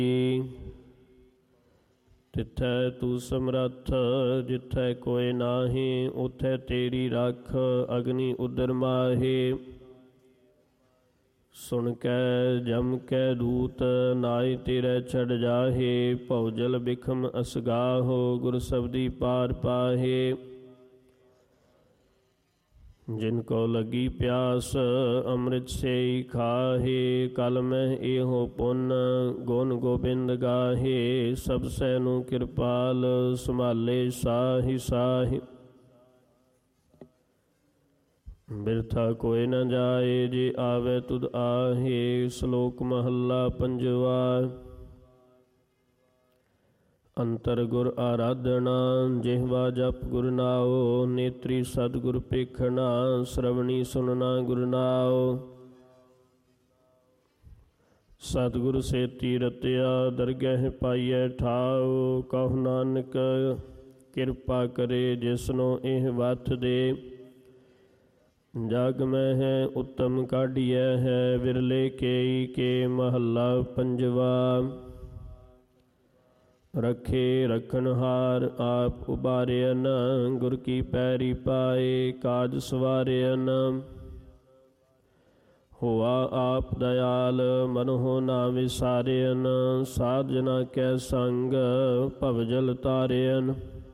ਤਿਥੈ ਤੂੰ ਸਮਰੱਥ ਜਿਥੈ ਕੋਇ ਨਾਹੀਂ, ਉਥੈ ਤੇਰੀ ਰੱਖ ਅਗਨੀ ਉਦਰ ਮਾਹੇ। ਸੁਣ ਕੈ ਜਮ ਕੈ ਦੂਤ ਨਾਇ ਤੇਰੇ ਛੜ ਜਾਹੇ, ਭਉਜਲ ਬਿਖਮ ਅਸਗਾਹੋ ਗੁਰ ਸਬਦੀ ਪਾਰ ਪਾਹੇ। ਜਿਨ ਕੋ ਲੱਗੀ ਪਿਆਸ ਅੰਮ੍ਰਿਤ ਸੇਈ ਖਾਹੇ, ਕਲ ਮਹਿ ਇਹੋ ਪੁੰਨ ਗੁਣ ਗੋਬਿੰਦ ਗਾਹੇ। ਸਭ ਸੈ ਨੂੰ ਕਿਰਪਾਲ ਸੰਭਾਲੇ ਸਾਹੀ ਸਾਹੀ, ਬਿਰਥਾ ਕੋਇ ਨ ਜਾਏ ਜੇ ਆਵੇ ਤੁਧ ਆਹੇ। ਸ਼ਲੋਕ ਮਹੱਲਾ ਪੰਜਵਾ। ਅੰਤਰ ਗੁਰ ਆਰਾਧਨਾ ਜਿਹਵਾ ਜਪ ਗੁਰ ਨਾਉ, ਨੇਤਰੀ ਸਤਿਗੁਰ ਪੇਖਣਾ ਸ਼ਰਵਣੀ ਸੁਨਣਾ ਗੁਰ ਨਾਉ। ਸਤਿਗੁਰ ਸੇਤੀ ਰਤਿਆ ਦਰਗਹਿ ਪਾਈਐ ਠਾਉ, ਕਹੁ ਨਾਨਕ ਕਿਰਪਾ ਕਰੇ ਜਿਸਨੋ ਇਹ ਵਥ ਦੇ। ਜਗ ਮਹਿ ਉੱਤਮ ਕਾਢੀਐ ਹੈ ਵਿਰਲੇ ਕੇਈ ਕੇ, ਮਹੱਲਾ ਪੰਜਵਾ। ਰਖੇ ਰਖਨਹਾਰ ਆਪ ਉਬਾਰਿਅਨ, ਗੁਰ ਕੀ ਪੈਰੀ ਪਾਏ ਕਾਜ ਸਵਾਰਿਅਨ। ਹੋਆ ਆਪ ਦਇਆਲ ਮਨਹੁ ਨਾ ਵਿਸਾਰਿਅਨ, ਸਾਧ ਜਨਾ ਕੈ ਸੰਗ ਭਵਜਲ ਤਾਰਿਅਨ।